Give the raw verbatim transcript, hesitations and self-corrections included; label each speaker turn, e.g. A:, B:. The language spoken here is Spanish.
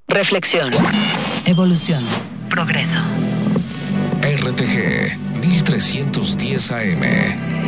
A: Reflexión.
B: Evolución.
A: Progreso.
C: R T G mil trescientos diez A M.